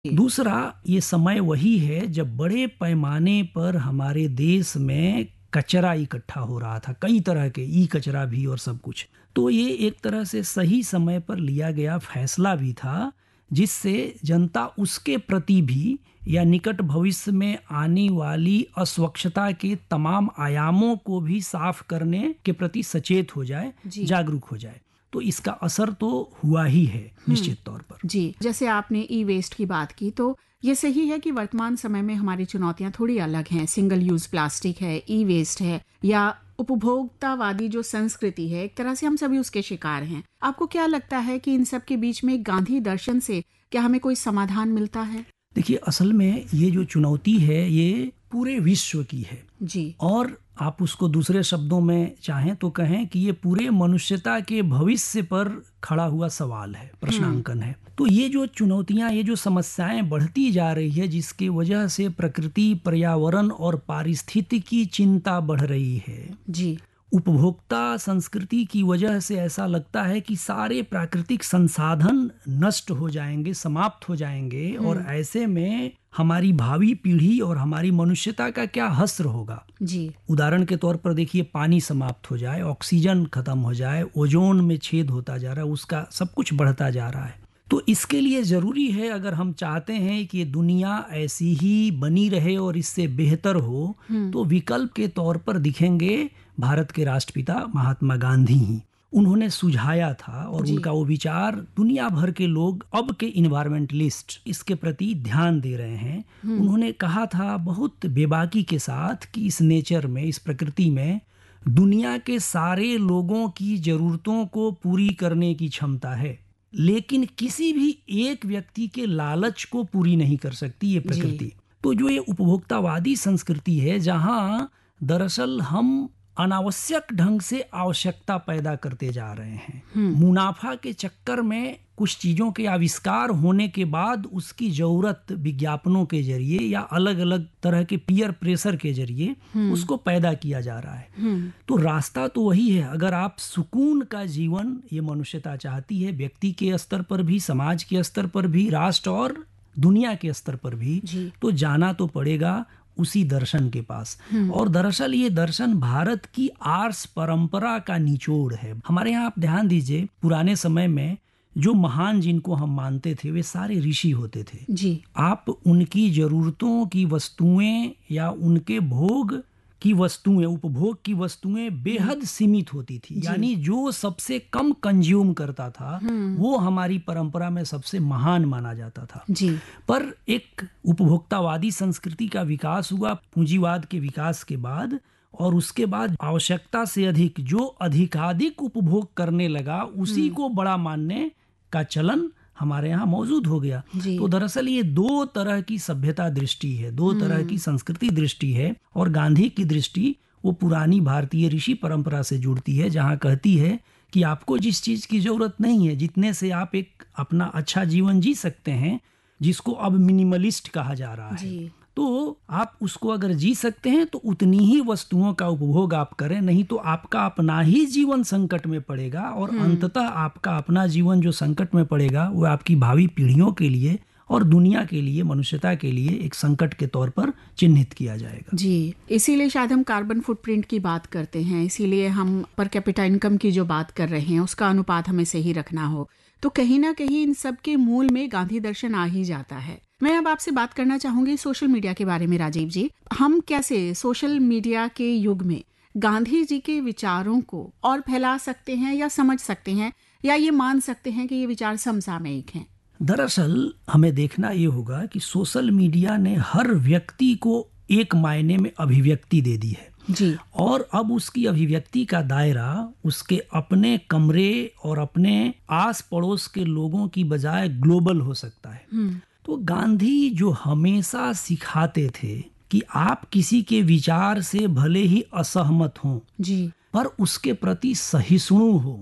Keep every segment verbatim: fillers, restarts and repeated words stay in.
दूसरा, ये समय वही है जब बड़े पैमाने पर हमारे देश में कचरा इकट्ठा हो रहा था, कई तरह के, ई कचरा भी और सब कुछ। तो ये एक तरह से सही समय पर लिया गया फैसला भी था, जिससे जनता उसके प्रति भी या निकट भविष्य में आने वाली अस्वच्छता के तमाम आयामों को भी साफ करने के प्रति सचेत हो जाए, जागरूक हो जाए। तो इसका असर तो हुआ ही है निश्चित तौर पर। जी, जैसे आपने ई वेस्ट की बात की, तो ये सही है कि वर्तमान समय में हमारी चुनौतियां थोड़ी अलग हैं। सिंगल यूज प्लास्टिक है, ई वेस्ट है, या उपभोक्तावादी जो संस्कृति है, एक तरह से हम सभी उसके शिकार हैं। आपको क्या लगता है कि इन सब के बीच में गांधी दर्शन से क्या हमें कोई समाधान मिलता है? देखिए, असल में ये जो चुनौती है ये पूरे विश्व की है जी, और आप उसको दूसरे शब्दों में चाहें तो कहें कि ये पूरे मनुष्यता के भविष्य पर खड़ा हुआ सवाल है, प्रश्नांकन है। तो ये जो चुनौतियां, ये जो समस्याएं बढ़ती जा रही है, जिसके वजह से प्रकृति, पर्यावरण और पारिस्थितिकी चिंता बढ़ रही है जी, उपभोक्ता संस्कृति की वजह से ऐसा लगता है कि सारे प्राकृतिक संसाधन नष्ट हो जाएंगे, समाप्त हो जाएंगे, और ऐसे में हमारी भावी पीढ़ी और हमारी मनुष्यता का क्या हश्र होगा। जी, उदाहरण के तौर पर देखिए, पानी समाप्त हो जाए, ऑक्सीजन खत्म हो जाए, ओजोन में छेद होता जा रहा है, उसका सब कुछ बढ़ता जा रहा है। तो इसके लिए जरूरी है, अगर हम चाहते हैं कि दुनिया ऐसी ही बनी रहे और इससे बेहतर हो, तो विकल्प के तौर पर दिखेंगे भारत के राष्ट्रपिता महात्मा गांधी ही। उन्होंने सुझाया था और उनका वो विचार दुनिया भर के लोग, अब के इन्वायरमेंटलिस्ट, इसके प्रति ध्यान दे रहे हैं। उन्होंने कहा था बहुत बेबाकी के साथ कि इस नेचर में, इस प्रकृति में दुनिया के सारे लोगों की जरूरतों को पूरी करने की क्षमता है, लेकिन किसी भी एक व्यक्ति के लालच को पूरी नहीं कर सकती ये प्रकृति। तो जो ये उपभोक्तावादी संस्कृति है, जहां दरअसल हम अनावश्यक ढंग से आवश्यकता पैदा करते जा रहे हैं, मुनाफा के चक्कर में कुछ चीजों के आविष्कार होने के बाद उसकी जरूरत विज्ञापनों के जरिए या अलग अलग तरह के पीयर प्रेशर के जरिए उसको पैदा किया जा रहा है। तो रास्ता तो वही है, अगर आप सुकून का जीवन ये मनुष्यता चाहती है, व्यक्ति के स्तर पर भी, समाज के स्तर पर भी, राष्ट्र और दुनिया के स्तर पर भी, तो जाना तो पड़ेगा उसी दर्शन के पास। और दरअसल ये दर्शन भारत की आर्ष परंपरा का निचोड़ है। हमारे यहाँ आप ध्यान दीजिए, पुराने समय में जो महान जिनको हम मानते थे वे सारे ऋषि होते थे जी। आप उनकी जरूरतों की वस्तुएं या उनके भोग की वस्तुएं, उपभोग की वस्तुएं बेहद सीमित होती थी, यानी जो सबसे कम कंज्यूम करता था वो हमारी परंपरा में सबसे महान माना जाता था जी। पर एक उपभोक्तावादी संस्कृति का विकास हुआ पूंजीवाद के विकास के बाद, और उसके बाद आवश्यकता से अधिक जो अधिकाधिक उपभोग करने लगा उसी को बड़ा मानने का चलन हमारे यहाँ मौजूद हो गया। तो दरअसल ये दो तरह की सभ्यता दृष्टि है, दो तरह की संस्कृति दृष्टि है, और गांधी की दृष्टि वो पुरानी भारतीय ऋषि परंपरा से जुड़ती है, जहाँ कहती है कि आपको जिस चीज की जरूरत नहीं है, जितने से आप एक अपना अच्छा जीवन जी सकते हैं, जिसको अब मिनिमलिस्ट कहा जा रहा है, तो आप उसको अगर जी सकते हैं तो उतनी ही वस्तुओं का उपभोग आप करें, नहीं तो आपका अपना ही जीवन संकट में पड़ेगा, और अंततः आपका अपना जीवन जो संकट में पड़ेगा वो आपकी भावी पीढ़ियों के लिए और दुनिया के लिए, मनुष्यता के लिए एक संकट के तौर पर चिन्हित किया जाएगा। जी, इसीलिए शायद हम कार्बन फुटप्रिंट की बात करते हैं, इसीलिए हम पर कैपिटा इनकम की जो बात कर रहे हैं उसका अनुपात हमें सही रखना हो, तो कहीं ना कहीं इन सब के मूल में गांधी दर्शन आ ही जाता है। मैं अब आपसे बात करना चाहूंगी सोशल मीडिया के बारे में। राजीव जी, हम कैसे सोशल मीडिया के युग में गांधी जी के विचारों को और फैला सकते हैं या समझ सकते हैं, या ये मान सकते हैं कि ये विचार समसामयिक हैं? दरअसल हमें देखना ये होगा कि सोशल मीडिया ने हर व्यक्ति को एक मायने में अभिव्यक्ति दे दी है जी। और अब उसकी अभिव्यक्ति का दायरा उसके अपने कमरे और अपने आस पड़ोस के लोगों की बजाय ग्लोबल हो सकता है। तो गांधी जो हमेशा सिखाते थे कि आप किसी के विचार से भले ही असहमत हों जी, पर उसके प्रति सहिष्णु हो,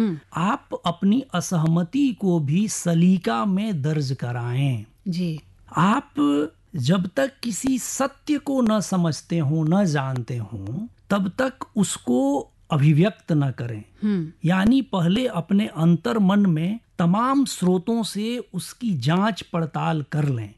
आप अपनी असहमति को भी सलीका में दर्ज कराएं जी। आप जब तक किसी सत्य को न समझते हो, न जानते हो, तब तक उसको अभिव्यक्त न करें। यानी पहले अपने अंतर मन में तमाम स्रोतों से उसकी जांच पड़ताल कर लें